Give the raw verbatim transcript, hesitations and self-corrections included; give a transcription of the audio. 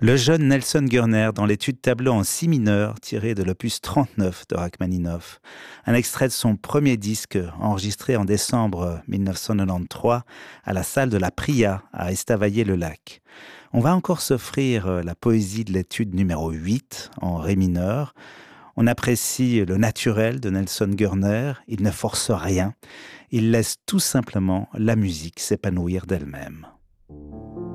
Le jeune Nelson Gurner dans l'étude tableau en si mineur tiré de l'opus trente-neuf de Rachmaninoff. Un extrait de son premier disque enregistré en décembre mille neuf cent quatre-vingt-treize à la salle de la Pria à Estavayer-le-Lac. On va encore s'offrir la poésie de l'étude numéro huit en ré mineur. On apprécie le naturel de Nelson Gurner, il ne force rien, il laisse tout simplement la musique s'épanouir d'elle-même.